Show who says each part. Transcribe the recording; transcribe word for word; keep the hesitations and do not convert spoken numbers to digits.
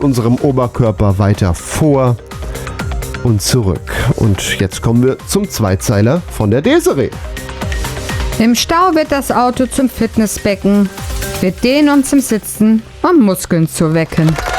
Speaker 1: unserem Oberkörper weiter vor und zurück. Und jetzt kommen wir zum Zweizeiler von der Desiree.
Speaker 2: Im Stau wird das Auto zum Fitnessbecken. Wir dehnen uns im Sitzen, um Muskeln zu wecken.